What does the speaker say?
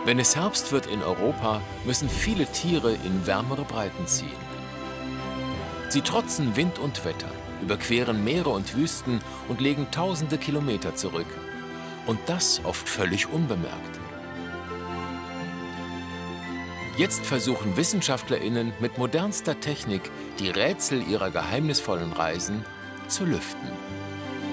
Wenn es Herbst wird in Europa, müssen viele Tiere in wärmere Breiten ziehen. Sie trotzen Wind und Wetter, überqueren Meere und Wüsten und legen tausende Kilometer zurück. Und das oft völlig unbemerkt. Jetzt versuchen WissenschaftlerInnen mit modernster Technik die Rätsel ihrer geheimnisvollen Reisen zu lüften.